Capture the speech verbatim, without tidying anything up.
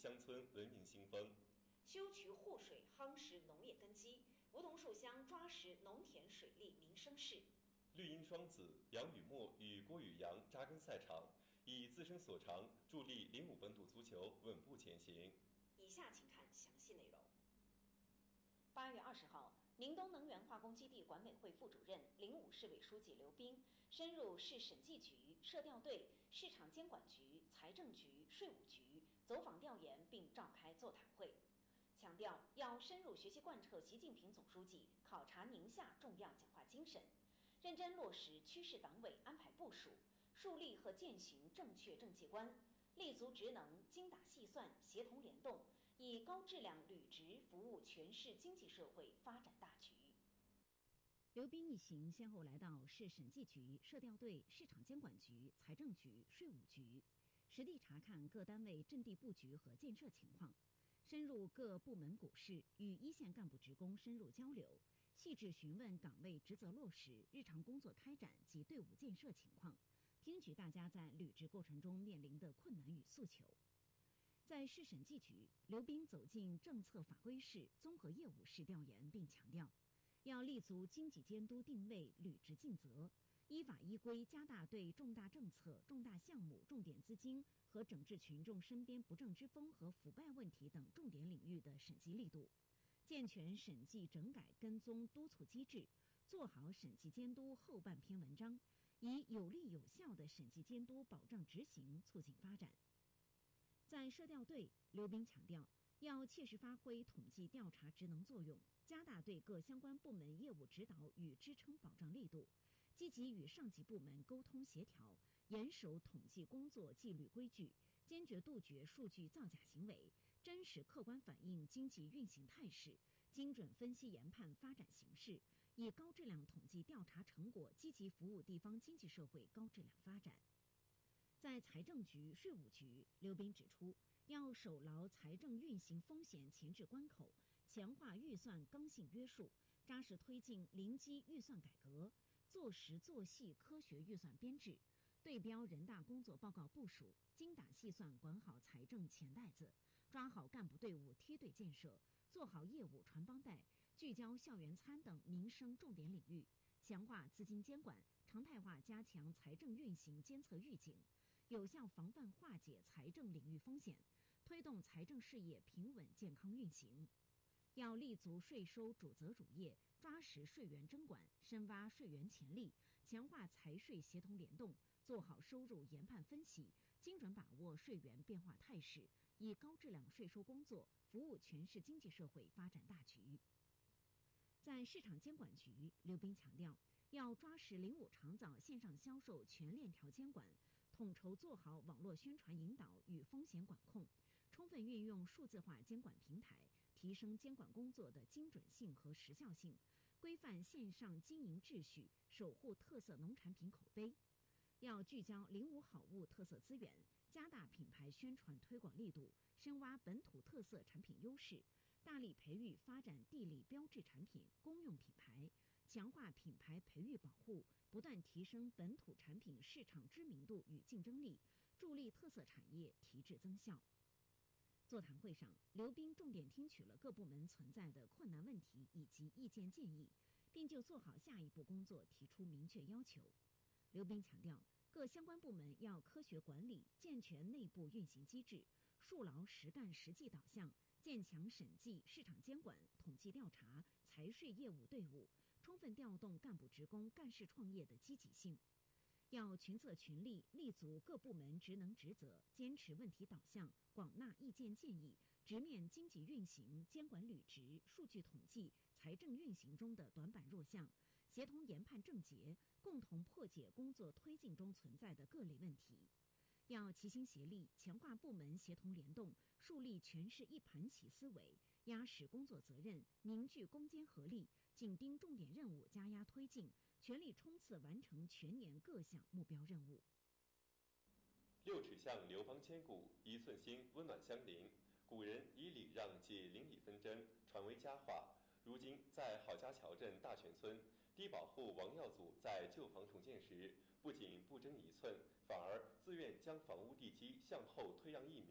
乡村文明兴风。 修渠护水，夯实农业根基；梧桐树乡抓实农田水利民生事。 绿茵双子杨雨墨与郭雨阳扎根赛场，以自身所长助力零五本土足球稳步前行。 以下请看详细内容。八月二十号，宁东能源化工基地管委会副主任、零五市委书记刘斌深入市审计局、社调队、市场监管局、财政局、税务局走访调研，并召开座谈会，强调要深入学习贯彻习近平总书记考察宁夏重要讲话精神，认真落实区市党委安排部署，树立和践行正确政绩观，立足职能，精打细算，协同联动，以高质量履职服务全市经济社会发展大局。 刘斌一行先后来到市审计局、社调队、市场监管局、财政局、税务局，实地查看各单位阵地布局和建设情况，深入各部门股市，与一线干部职工深入交流，细致询问岗位职责落实、日常工作开展及队伍建设情况，听取大家在履职过程中面临的困难与诉求。在市审计局，刘斌走进政策法规室、综合业务室调研，并强调，要立足经济监督定位，履职尽责，依法依规加大对重大政策、重大项目、重点资金和整治群众身边不正之风和腐败问题等重点领域的审计力度，健全审计整改跟踪督促机制，做好审计监督后半篇文章，以有力有效的审计监督保障执行，促进发展。在社调队，刘斌强调，要切实发挥统计调查职能作用，加大对各相关部门业务指导与支撑保障力度，积极与上级部门沟通协调，严守统计工作纪律规矩，坚决杜绝数据造假行为，真实客观反映经济运行态势，精准分析研判发展形势，以高质量统计调查成果积极服务地方经济社会高质量发展。在财政局、税务局，刘斌指出，要守牢财政运行风险前置关口，强化预算刚性约束，扎实推进零基预算改革，做实做细科学预算编制，对标人大工作报告部署，精打细算管好财政钱袋子，抓好干部队伍梯队建设，做好业务传帮带，聚焦校园餐等民生重点领域，强化资金监管，常态化加强财政运行监测预警，有效防范化解财政领域风险，推动财政事业平稳健康运行。要立足税收主责主业，抓实税源征管，深挖税源潜力，强化财税协同联动，做好收入研判分析，精准把握税源变化态势，以高质量税收工作服务全市经济社会发展大局。在市场监管局，刘斌强调，要抓实零五长枣线上销售全链条监管，统筹做好网络宣传引导与风险管控，充分运用数字化监管平台，提升监管工作的精准性和时效性，规范线上经营秩序，守护特色农产品口碑。要聚焦零五好物特色资源，加大品牌宣传推广力度，深挖本土特色产品优势，大力培育发展地理标志产品、公用品牌，强化品牌培育保护，不断提升本土产品市场知名度与竞争力，助力特色产业提质增效。座谈会上，刘斌重点听取了各部门存在的困难问题以及意见建议，并就做好下一步工作提出明确要求。刘斌强调，各相关部门要科学管理，健全内部运行机制，树牢实干实际导向，建强审计、市场监管、统计调查、财税业务队伍，充分调动干部职工干事创业的积极性。要群策群力，立足各部门职能职责，坚持问题导向，广纳意见建议，直面经济运行、监管履职、数据统计、财政运行中的短板弱项，协同研判症结，共同破解工作推进中存在的各类问题。要齐心协力，强化部门协同联动，树立全市一盘棋思维，压实工作责任，凝聚攻坚合力，紧盯重点任务，加压推进，全力冲刺完成全年各项目标任务。 六尺巷流芳千古，一寸心温暖相邻。古人以礼让解邻里纷争，传为佳话。如今，在郝家桥镇大泉村，低保户王耀祖在旧房重建时，不仅不争一寸，反而自愿将房屋地基向后退让一米。